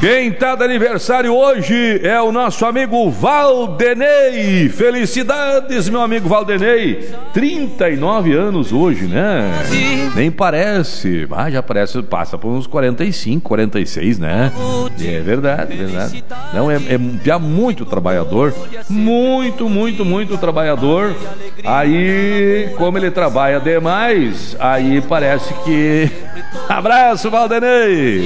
Quem tá de aniversário hoje é o nosso amigo Valdenei. Felicidades, meu amigo Valdenei. 39 anos hoje, né? Nem parece. Ah, já parece, passa por uns 45, 46, né? É verdade, verdade. Não, é muito trabalhador. Muito trabalhador. Aí, como ele trabalha demais, aí parece que... Abraço, Valdenei!